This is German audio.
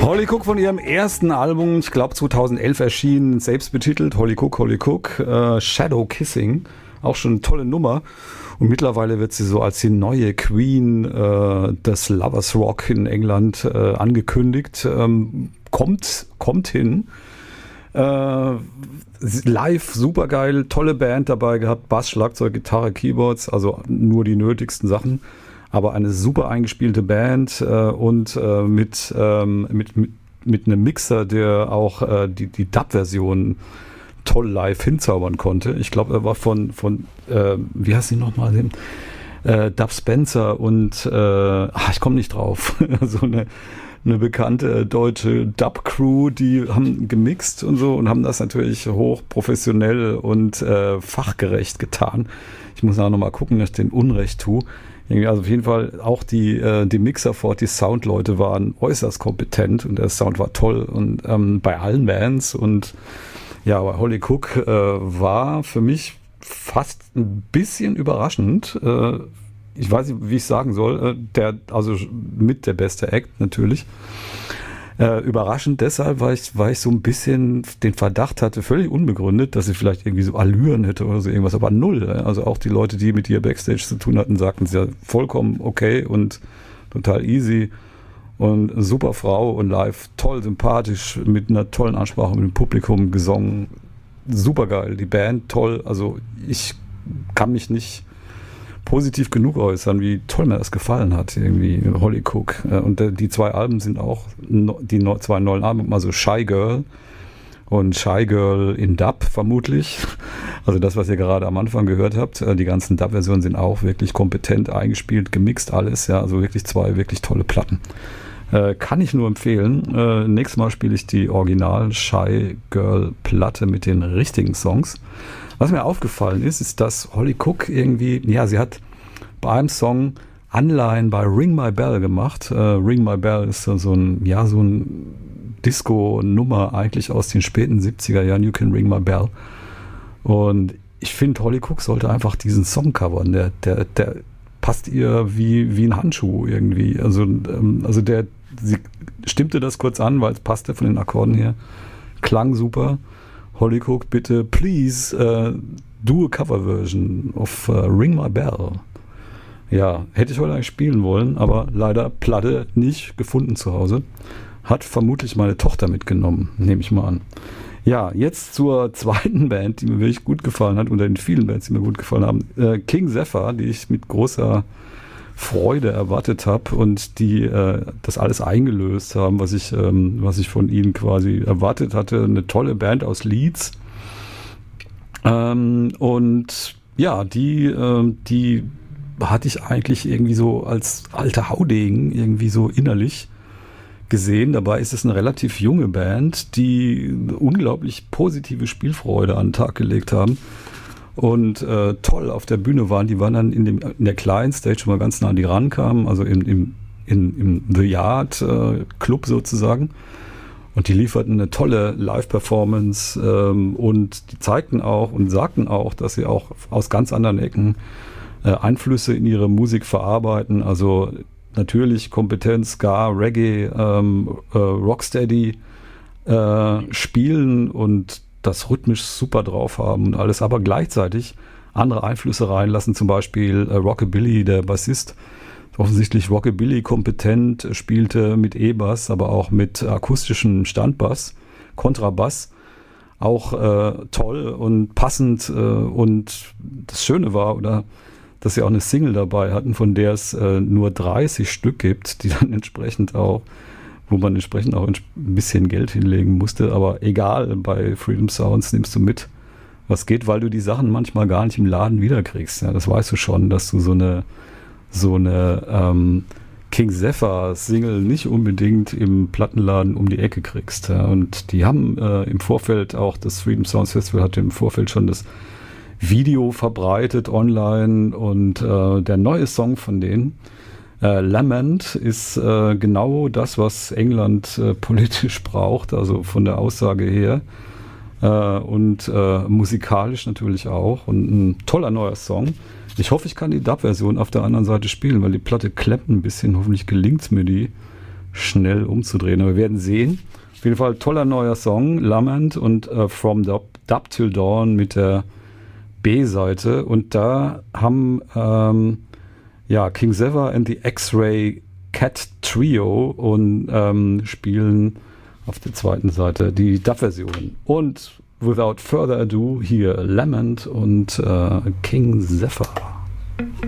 Holly Cook von ihrem ersten Album, ich glaube 2011 erschienen, selbst betitelt, Holly Cook, Shadow Kissing, auch schon eine tolle Nummer. Und mittlerweile wird sie so als die neue Queen des Lovers Rock in England angekündigt. Kommt hin. Live super geil, tolle Band dabei gehabt, Bass, Schlagzeug, Gitarre, Keyboards, also nur die nötigsten Sachen. Aber eine super eingespielte Band und mit einem Mixer, der auch die Dub-Version toll live hinzaubern konnte. Ich glaube, er war von wie heißt die nochmal? Dub Spencer und ich komme nicht drauf. So eine bekannte deutsche Dub-Crew, die haben gemixt und so und haben das natürlich hochprofessionell und fachgerecht getan. Ich muss nachher nochmal gucken, dass ich den Unrecht tue. Also auf jeden Fall auch die Mixer die Soundleute waren äußerst kompetent und der Sound war toll und bei allen Bands und ja, aber Holly Cook war für mich fast ein bisschen überraschend. Ich weiß nicht, wie ich sagen soll. Also mit der beste Act natürlich. Überraschend deshalb, weil ich so ein bisschen den Verdacht hatte, völlig unbegründet, dass sie vielleicht irgendwie so Allüren hätte oder so irgendwas, aber null. Also auch die Leute, die mit ihr Backstage zu tun hatten, sagten sie ja vollkommen okay und total easy und super Frau und live toll sympathisch mit einer tollen Ansprache mit dem Publikum gesungen. Super geil, die Band toll. Also ich kann mich nicht positiv genug äußern, wie toll mir das gefallen hat, irgendwie Holly Cook. Und die zwei Alben sind auch die zwei neuen Alben, also Shy Girl und Shy Girl in Dub vermutlich. Also das, was ihr gerade am Anfang gehört habt, die ganzen Dub-Versionen sind auch wirklich kompetent eingespielt, gemixt alles, ja, also wirklich zwei wirklich tolle Platten. Kann ich nur empfehlen. Nächstes Mal spiele ich die Original Shy Girl Platte mit den richtigen Songs. Was mir aufgefallen ist, dass Holly Cook irgendwie, ja, sie hat bei einem Song Anleihen bei Ring My Bell gemacht. Ring My Bell ist so ein Disco-Nummer eigentlich aus den späten 70er Jahren, You Can Ring My Bell. Und ich finde, Holly Cook sollte einfach diesen Song covern. Der passt ihr wie ein Handschuh irgendwie. Sie stimmte das kurz an, weil es passte von den Akkorden her. Klang super. Holly Cook, bitte, please, do a cover version of Ring My Bell. Ja, hätte ich heute eigentlich spielen wollen, aber leider Platte nicht gefunden zu Hause. Hat vermutlich meine Tochter mitgenommen, nehme ich mal an. Ja, jetzt zur zweiten Band, die mir wirklich gut gefallen hat, unter den vielen Bands, die mir gut gefallen haben. King Zephyr, die ich mit großer Freude erwartet habe und die das alles eingelöst haben, was ich von ihnen quasi erwartet hatte. Eine tolle Band aus Leeds. Und ja, die hatte ich eigentlich irgendwie so als alter Haudegen irgendwie so innerlich gesehen. Dabei ist es eine relativ junge Band, die unglaublich positive Spielfreude an den Tag gelegt haben. Und toll auf der Bühne waren. Die waren dann in der kleinen Stage, wo man ganz nah an die rankamen, also im The Yard Club sozusagen. Und die lieferten eine tolle Live-Performance und die zeigten auch und sagten auch, dass sie auch aus ganz anderen Ecken Einflüsse in ihre Musik verarbeiten. Also natürlich Kompetenz, Ska, Reggae, Rocksteady spielen und das rhythmisch super drauf haben und alles, aber gleichzeitig andere Einflüsse reinlassen, zum Beispiel Rockabilly, der Bassist, offensichtlich Rockabilly kompetent, spielte mit E-Bass, aber auch mit akustischem Standbass, Kontrabass, auch toll und passend und das Schöne war, dass sie auch eine Single dabei hatten, von der es nur 30 Stück gibt, die dann wo man entsprechend auch ein bisschen Geld hinlegen musste, aber egal, bei Freedom Sounds nimmst du mit, was geht, weil du die Sachen manchmal gar nicht im Laden wiederkriegst. Ja, das weißt du schon, dass du so eine King Zephyr Single nicht unbedingt im Plattenladen um die Ecke kriegst. Ja, und die haben im Vorfeld auch, das Freedom Sounds Festival hatte im Vorfeld schon das Video verbreitet online und der neue Song von denen, Lament, ist genau das, was England politisch braucht, also von der Aussage her und musikalisch natürlich auch und ein toller neuer Song. Ich hoffe, ich kann die Dub-Version auf der anderen Seite spielen, weil die Platte klemmt ein bisschen, hoffentlich gelingt es mir die schnell umzudrehen. Aber wir werden sehen. Auf jeden Fall toller neuer Song, Lament und From Dub Till Dawn mit der B-Seite. Und da haben King Zephyr and the X-Ray Cat Trio und spielen auf der zweiten Seite die Dub-Version. Und without further ado, hier Lament und King Zephyr.